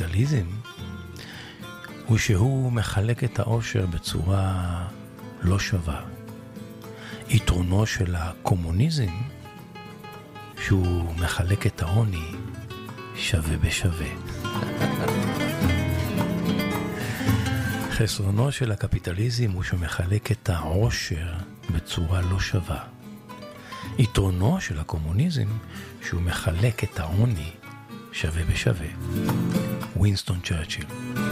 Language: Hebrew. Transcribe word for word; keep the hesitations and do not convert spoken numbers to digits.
הקפיטליזם הוא שהוא מחלק את העושר בצורה לא שווה. יתרונו של הקומוניזם שהוא מחלק את העוני שווה בשווה. חסרונו של הקפיטליזם הוא שהוא מחלק את העושר בצורה לא שווה. יתרונו של הקומוניזם שהוא מחלק את העוני שווה בשווה. ווינסטון צ'רצ'יל.